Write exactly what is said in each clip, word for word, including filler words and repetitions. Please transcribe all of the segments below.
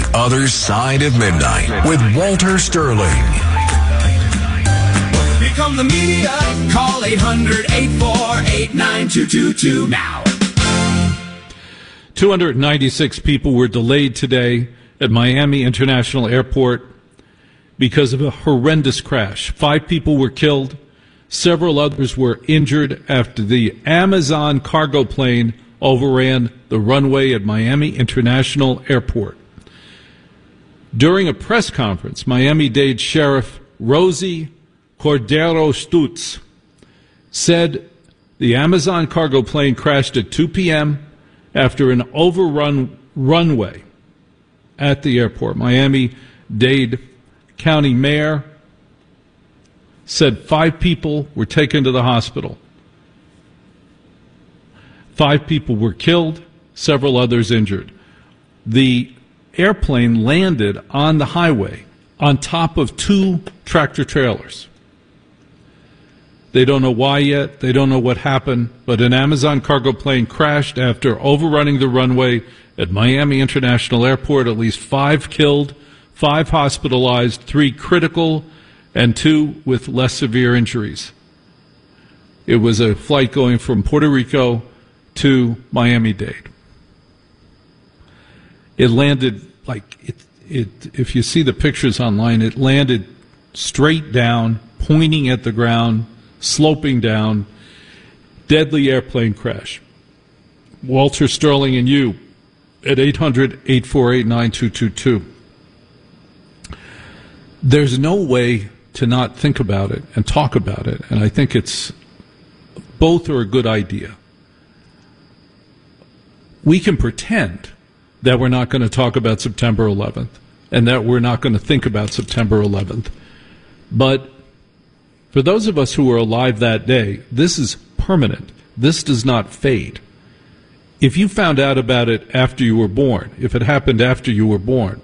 Other Side of Midnight with Walter Sterling. Become the media. Call eight hundred, eight four eight, nine two two two now. two hundred ninety-six people were delayed today at Miami International Airport because of a horrendous crash. Five people were killed. Several others were injured after the Amazon cargo plane overran the runway at Miami International Airport. During a press conference, Miami-Dade Sheriff Rosie Cordero Stutz said the Amazon cargo plane crashed at two p.m. after an overrun runway at the airport. Miami-Dade County Mayor said five people were taken to the hospital. Five people were killed, several others injured. The airplane landed on the highway on top of two tractor trailers. They don't know why yet. They don't know what happened, but an Amazon cargo plane crashed after overrunning the runway at Miami International Airport. At least five killed, five hospitalized, three critical, and two with less severe injuries. It was a flight going from Puerto Rico to Miami-Dade. It landed like it, it. If you see the pictures online, it landed straight down, pointing at the ground, sloping down. Deadly airplane crash. Walter Sterling and you at eight hundred, eight four eight, nine two two two. There's no way to not think about it and talk about it, and I think it's both are a good idea. We can pretend that we're not going to talk about September eleventh and that we're not going to think about September eleventh. But for those of us who were alive that day, this is permanent. This does not fade. If you found out about it after you were born, if it happened after you were born,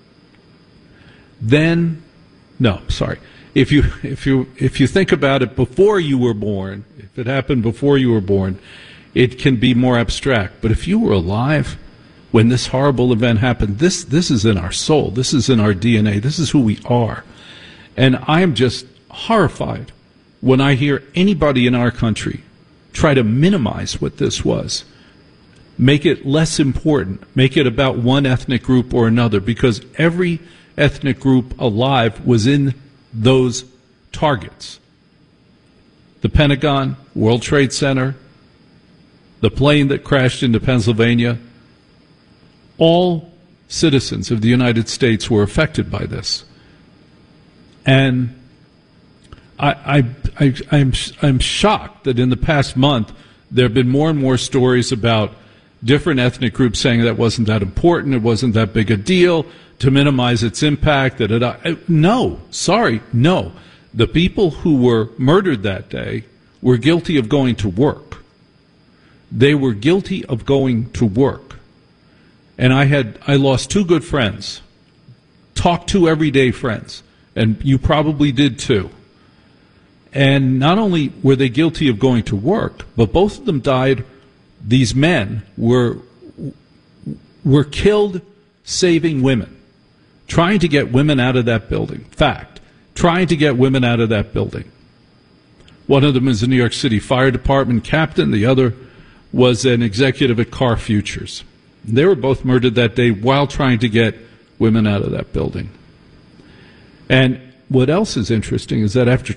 then, no, sorry. If you if you if you think about it before you were born, if it happened before you were born, it can be more abstract. But if you were alive when this horrible event happened, this this is in our soul. This is in our D N A. This is who we are. And I am just horrified when I hear anybody in our country try to minimize what this was, make it less important, make it about one ethnic group or another, because every ethnic group alive was in those targets. The Pentagon, World Trade Center, the plane that crashed into Pennsylvania, all citizens of the United States were affected by this. And I, I, I, I'm, I'm shocked that in the past month there have been more and more stories about different ethnic groups saying that wasn't that important, it wasn't that big a deal, to minimize its impact. That it, no, sorry, no. The people who were murdered that day were guilty of going to work. They were guilty of going to work. And I had I lost two good friends, talked to everyday friends, and you probably did too. And not only were they guilty of going to work, but both of them died. These men were were killed saving women, trying to get women out of that building. Fact, trying to get women out of that building. One of them is a New York City Fire Department captain. The other was an executive at Car Futures. They were both murdered that day while trying to get women out of that building. And what else is interesting is that after